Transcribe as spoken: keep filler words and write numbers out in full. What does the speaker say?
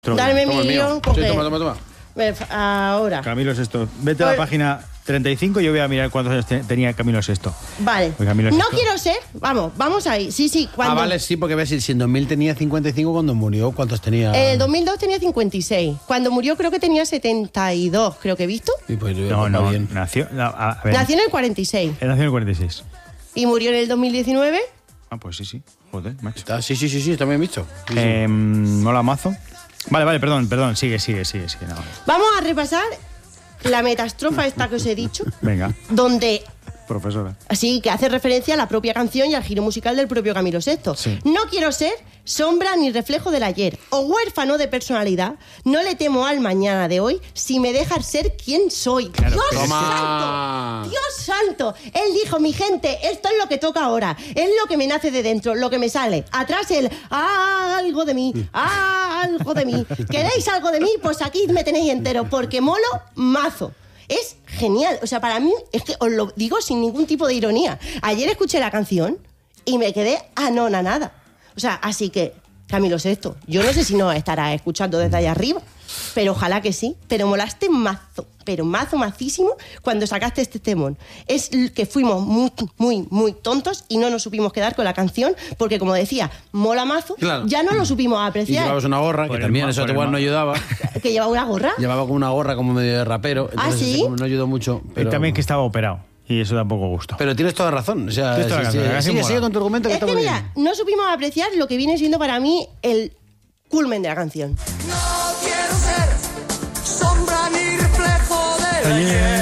Darme mi guión. Sí, toma, toma, toma. Ahora. Camilo Sesto. Vete a la página treinta y cinco y yo voy a mirar cuántos años te- tenía Camilo Sesto. Vale. Camilo No Sesto. quiero ser. Vamos, vamos ahí. Sí, sí. Cuando, Ah, vale, sí, porque ves, si en dos mil tenía cincuenta y cinco cuando murió, ¿cuántos tenía? En el dos mil dos tenía cincuenta y seis. Cuando murió creo que tenía setenta y dos, creo que he visto. Sí, pues, No, pues, no, bien. nació... no, a, a ver, Nació en el cuarenta y seis. él nació en el cuarenta y seis. Y murió en el dos mil diecinueve. Ah, pues sí, sí. Joder, macho. Está, sí, sí, sí, sí, está bien visto. Sí, sí. Eh, mola mazo. Vale, vale, perdón, perdón. Sigue, sigue, sigue, sigue. No. Vamos a repasar la metastrofa esta que os he dicho, Venga, donde profesora. así que hace referencia a la propia canción y al giro musical del propio Camilo Sesto. Sí. No quiero ser sombra ni reflejo del ayer o huérfano de personalidad. No le temo al mañana de hoy si me dejas ser quien soy. Claro, ¡Dios pero es que- santo! ¡Dios santo! Él dijo, mi gente, esto es lo que toca ahora. Es lo que me nace de dentro, lo que me sale. Atrás el ah, algo de mí, ah, algo de mí. ¿Queréis algo de mí? Pues aquí me tenéis entero, porque molo mazo. Es genial. O sea, para mí, es que os lo digo sin ningún tipo de ironía. Ayer escuché la canción y me quedé anonadada. O sea, así que, Camilo Sesto, yo no sé si nos estarás escuchando desde allá arriba, pero ojalá que sí. Pero molaste mazo, pero mazo, macísimo cuando sacaste este temón. Es que fuimos muy, muy, muy tontos y no nos supimos quedar con la canción porque, como decía, mola mazo, Claro. ya no lo supimos Y apreciar. llevabas una gorra, Por que el también ma- eso por el igual ma- no ayudaba. Que lleva una gorra. Llevaba como una gorra como medio de rapero. Entonces, ¿sí? eso como no ayudó mucho. Y Pero, también que estaba operado. Y eso tampoco gustó. pero tienes toda razón. O sea, Tienes toda la sí, razón, sí, la canción sigue, mola. sigue con tu argumento que Es está que muy mira, bien. no supimos apreciar lo que viene siendo para mí el culmen de la canción. No quiero ser sombra ni reflejo del ayer.